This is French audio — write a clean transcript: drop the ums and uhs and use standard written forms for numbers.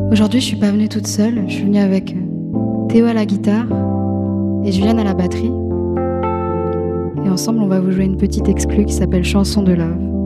Aujourd'hui, je suis pas venue toute seule, je suis venue avec Théo à la guitare et Juliane à la batterie. Et ensemble, on va vous jouer une petite exclue qui s'appelle Chanson de Love.